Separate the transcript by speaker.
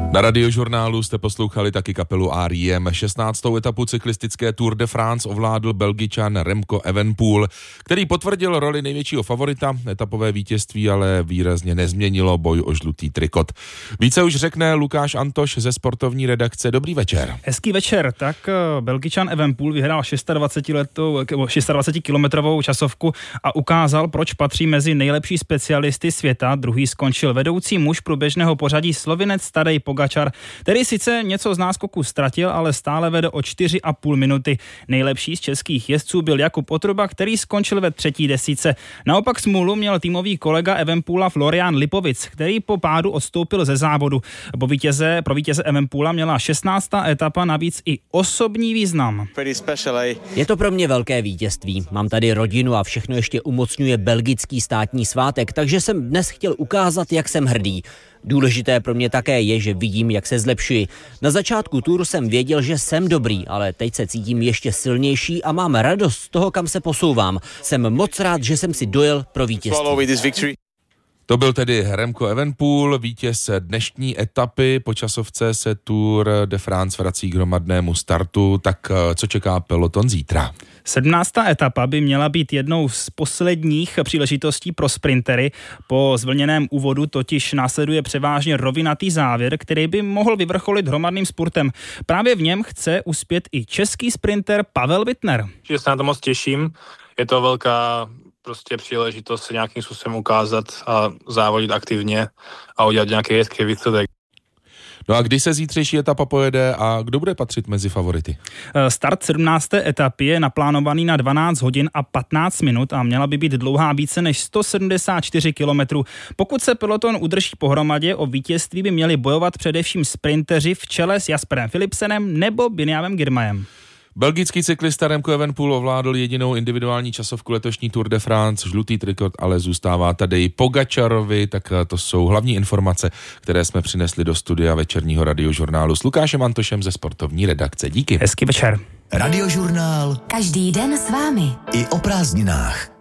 Speaker 1: Na Radiožurnálu jste poslouchali taky kapelu R.E.M. 16. etapu cyklistické Tour de France ovládl Belgičan Remco Evenepoel, který potvrdil roli největšího favorita. Etapové vítězství ale výrazně nezměnilo boj o žlutý trikot. Více už řekne Lukáš Antoš ze sportovní redakce. Dobrý večer.
Speaker 2: Hezký večer. Tak Belgičan Evenepoel vyhrál 26-kilometrovou časovku a ukázal, proč patří mezi nejlepší specialisty světa. Druhý skončil vedoucí muž průběžného pořadí Slovinec Tadej Pogačar, který sice něco z náskoku ztratil, ale stále vede o 4,5 minuty. Nejlepší z českých jezdců byl Jakub Otruba, který skončil ve třetí desítce. Naopak smůlu měl týmový kolega Evenepoela Florian Lipovic, který po pádu odstoupil ze závodu. Pro vítěze Evenepoela měla 16. etapa navíc i osobní význam.
Speaker 3: Je to pro mě velké vítězství. Mám tady rodinu a všechno ještě umocňuje belgický státní svátek, takže jsem dnes chtěl ukázat, jak jsem hrdý. Důležité pro mě také je, že vidím, jak se zlepšuji. Na začátku touru jsem věděl, že jsem dobrý, ale teď se cítím ještě silnější a mám radost z toho, kam se posouvám. Jsem moc rád, že jsem si dojel pro vítězství.
Speaker 1: To byl tedy Remco Evenepoel, vítěz dnešní etapy. Po časovce se Tour de France vrací k hromadnému startu. Tak co čeká peloton zítra?
Speaker 2: 17. etapa by měla být jednou z posledních příležitostí pro sprintery. Po zvlněném úvodu totiž následuje převážně rovinatý závěr, který by mohl vyvrcholit hromadným spurtem. Právě v něm chce uspět i český sprinter Pavel Wittner.
Speaker 4: Že se na to moc těším. Je to velká příležitost se nějakým způsobem ukázat a závodit aktivně a udělat nějaký hezký výsledek.
Speaker 1: No a kdy se zítřejší etapa pojede a kdo bude patřit mezi favority?
Speaker 2: Start 17. etapy je naplánovaný na 12 hodin a 15 minut a měla by být dlouhá více než 174 kilometrů. Pokud se peloton udrží pohromadě, o vítězství by měli bojovat především sprinteři v čele s Jasperem Philipsenem nebo Binyamem Girmayem.
Speaker 1: Belgický cyklista Remco Evenepoel ovládl jedinou individuální časovku letošní Tour de France. Žlutý trikot ale zůstává Tadeji Pogačarovi. Tak to jsou hlavní informace, které jsme přinesli do studia večerního Radiožurnálu s Lukášem Antošem ze sportovní redakce. Díky.
Speaker 2: Hezký večer.
Speaker 5: Radiožurnál.
Speaker 6: Každý den s vámi.
Speaker 5: I o prázdninách.